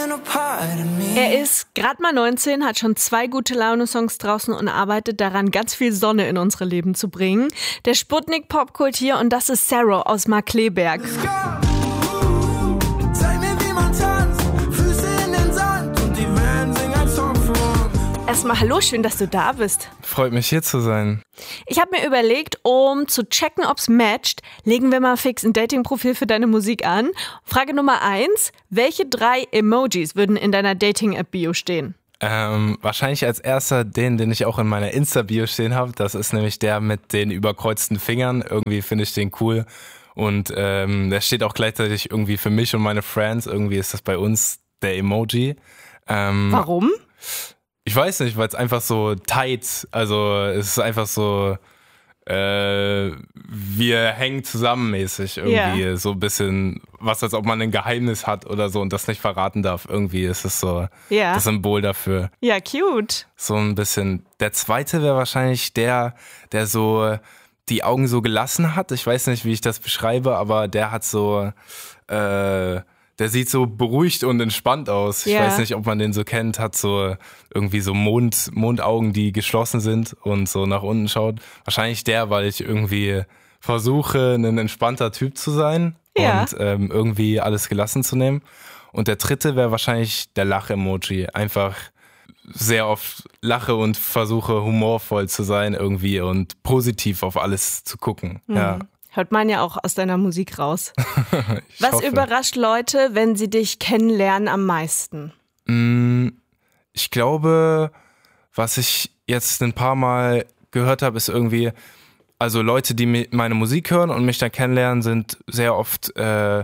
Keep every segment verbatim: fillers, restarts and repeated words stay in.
Er ist gerade mal neunzehn, hat schon zwei gute Laune-Songs draußen und arbeitet daran, ganz viel Sonne in unsere Leben zu bringen. Der Sputnik-Popkult hier und das ist Sarah aus Markkleeberg. Erstmal hallo, schön, dass du da bist. Freut mich, hier zu sein. Ich habe mir überlegt, um zu checken, ob's matcht, legen wir mal fix ein Dating-Profil für deine Musik an. Frage Nummer eins, welche drei Emojis würden in deiner Dating-App-Bio stehen? Ähm, wahrscheinlich als erster den, den ich auch in meiner Insta-Bio stehen habe. Das ist nämlich der mit den überkreuzten Fingern. Irgendwie finde ich den cool. Und ähm, der steht auch gleichzeitig irgendwie für mich und meine Friends. Irgendwie ist das bei uns der Emoji. Ähm, Warum? Ich weiß nicht, weil es einfach so tight, also es ist einfach so, äh, wir hängen zusammen mäßig irgendwie, yeah. So ein bisschen, was als ob man ein Geheimnis hat oder so und das nicht verraten darf. Irgendwie ist es so yeah. Das Symbol dafür. Ja, cute. So ein bisschen. Der zweite wäre wahrscheinlich der, der so die Augen so gelassen hat. Ich weiß nicht, wie ich das beschreibe, aber der hat so, äh, der sieht so beruhigt und entspannt aus. Ich yeah. weiß nicht, ob man den so kennt, hat so irgendwie so Mond, Mondaugen, die geschlossen sind und so nach unten schaut. Wahrscheinlich der, weil ich irgendwie versuche, ein entspannter Typ zu sein yeah. und ähm, irgendwie alles gelassen zu nehmen. Und der dritte wäre wahrscheinlich der Lach-Emoji. Einfach sehr oft lache und versuche humorvoll zu sein irgendwie und positiv auf alles zu gucken. Mhm. Ja. Hört man ja auch aus deiner Musik raus. Was hoffe. Überrascht Leute, wenn sie dich kennenlernen, am meisten? Ich glaube, was ich jetzt ein paar Mal gehört habe, ist irgendwie, also Leute, die meine Musik hören und mich dann kennenlernen, sind sehr oft, äh,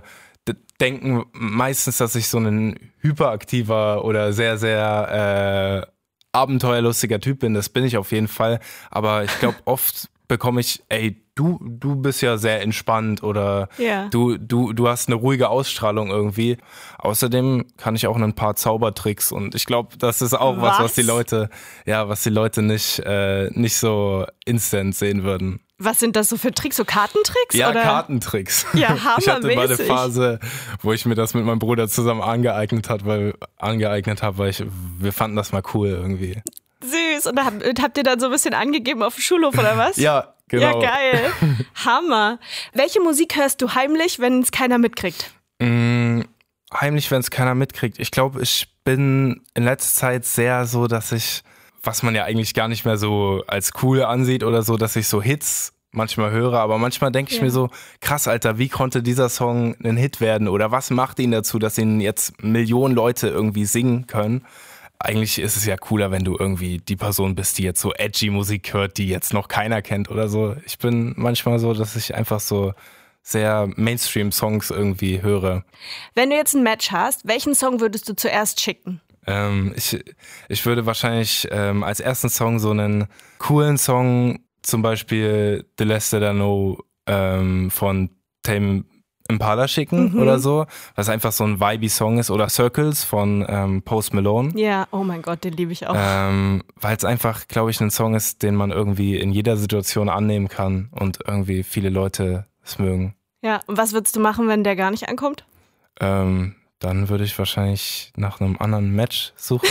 denken meistens, dass ich so ein hyperaktiver oder sehr, sehr äh, abenteuerlustiger Typ bin. Das bin ich auf jeden Fall. Aber ich glaube, oft bekomme ich, ey, du, du bist ja sehr entspannt oder yeah. du, du, du hast eine ruhige Ausstrahlung irgendwie. Außerdem kann ich auch ein paar Zaubertricks und ich glaube, das ist auch was, was, was die Leute, ja, was die Leute nicht, äh, nicht so instant sehen würden. Was sind das so für Tricks? So Kartentricks? Ja, oder? Kartentricks. Ja, hammermäßig. Ich hatte mal eine Phase, wo ich mir das mit meinem Bruder zusammen angeeignet hat, weil angeeignet habe, weil ich, wir fanden das mal cool irgendwie. Süß. Und habt, habt ihr dann so ein bisschen angegeben auf dem Schulhof oder was? Ja, genau. Ja, geil. Hammer. Welche Musik hörst du heimlich, wenn es keiner mitkriegt? Mm, heimlich, wenn es keiner mitkriegt. Ich glaube, ich bin in letzter Zeit sehr so, dass ich, was man ja eigentlich gar nicht mehr so als cool ansieht oder so, dass ich so Hits manchmal höre, aber manchmal denke ich ja. mir so, krass, Alter, wie konnte dieser Song ein Hit werden oder was macht ihn dazu, dass ihn jetzt Millionen Leute irgendwie singen können? Eigentlich ist es ja cooler, wenn du irgendwie die Person bist, die jetzt so edgy Musik hört, die jetzt noch keiner kennt oder so. Ich bin manchmal so, dass ich einfach so sehr Mainstream-Songs irgendwie höre. Wenn du jetzt ein Match hast, welchen Song würdest du zuerst schicken? Ähm, ich, ich würde wahrscheinlich ähm, als ersten Song so einen coolen Song, zum Beispiel The Less That I Know ähm, von Tame Impala schicken mhm. oder so, was einfach so ein vibey Song ist, oder Circles von ähm, Post Malone. Ja, oh mein Gott, den liebe ich auch. Ähm, weil es einfach, glaube ich, ein Song ist, den man irgendwie in jeder Situation annehmen kann und irgendwie viele Leute es mögen. Ja, und was würdest du machen, wenn der gar nicht ankommt? Ähm, dann würde ich wahrscheinlich nach einem anderen Match suchen.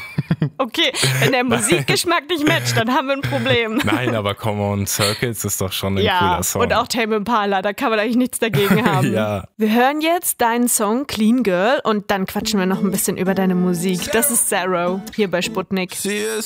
Okay, wenn der Musikgeschmack nicht matcht, dann haben wir ein Problem. Nein, aber come on, Circles ist doch schon ein ja, cooler Song. Und auch Tame Impala, da kann man eigentlich nichts dagegen haben. Ja. Wir hören jetzt deinen Song Clean Girl und dann quatschen wir noch ein bisschen über deine Musik. Das ist Sarah hier bei Sputnik.